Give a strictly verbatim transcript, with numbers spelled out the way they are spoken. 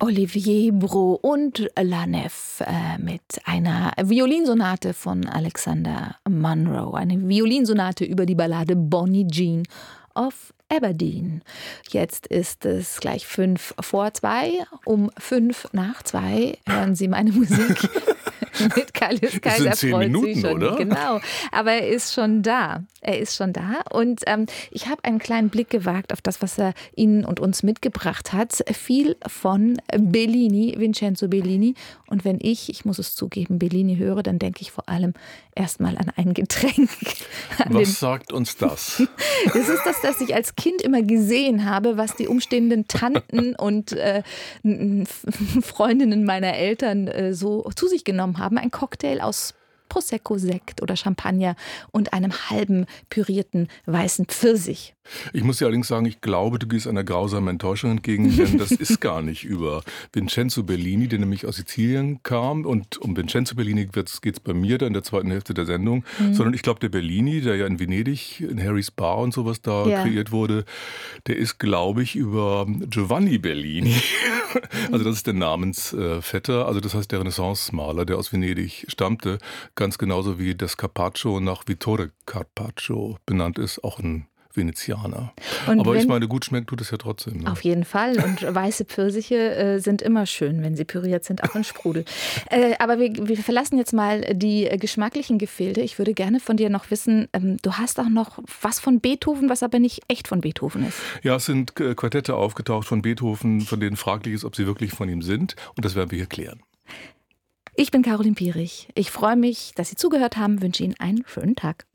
Olivier Brault und La Nef äh, mit einer Violinsonate von Alexander Munro. Eine Violinsonate über die Ballade Bonnie Jean of Aberdeen. Jetzt ist es gleich fünf vor zwei. Um fünf nach zwei hören Sie meine Musik mit Kaius Kaiser. Das sind zehn Minuten, schon. Oder? Genau, aber er ist schon da. Er ist schon da und ähm, ich habe einen kleinen Blick gewagt auf das, was er Ihnen und uns mitgebracht hat. Viel von Bellini, Vincenzo Bellini. Und wenn ich, ich muss es zugeben, Bellini höre, dann denke ich vor allem erstmal an ein Getränk. An was sagt uns das? Das ist das, das ich als Kind immer gesehen habe, was die umstehenden Tanten und äh, Freundinnen meiner Eltern äh, so zu sich genommen haben. Ein Cocktail aus Prosecco-Sekt oder Champagner und einem halben pürierten weißen Pfirsich. Ich muss dir allerdings sagen, ich glaube, du gehst einer grausamen Enttäuschung entgegen, denn das ist gar nicht über Vincenzo Bellini, der nämlich aus Sizilien kam. Und um Vincenzo Bellini geht es bei mir da in der zweiten Hälfte der Sendung. Mhm. Sondern ich glaube, der Bellini, der ja in Venedig, in Harrys Bar und sowas da ja. kreiert wurde, der ist, glaube ich, über Giovanni Bellini. Also das ist der Namensvetter, also das heißt der Renaissance-Maler, der aus Venedig stammte. Ganz genauso wie das Carpaccio nach Vittore Carpaccio benannt ist, auch ein Venezianer. Und aber wenn, ich meine, gut schmeckt tut es ja trotzdem. Ne? Auf jeden Fall. Und weiße Pfirsiche äh, sind immer schön, wenn sie püriert sind, auch in Sprudel. äh, aber wir, wir verlassen jetzt mal die äh, geschmacklichen Gefilde. Ich würde gerne von dir noch wissen, ähm, du hast auch noch was von Beethoven, was aber nicht echt von Beethoven ist. Ja, es sind äh, Quartette aufgetaucht von Beethoven, von denen fraglich ist, ob sie wirklich von ihm sind. Und das werden wir hier klären. Ich bin Caroline Pierich. Ich freue mich, dass Sie zugehört haben, wünsche Ihnen einen schönen Tag.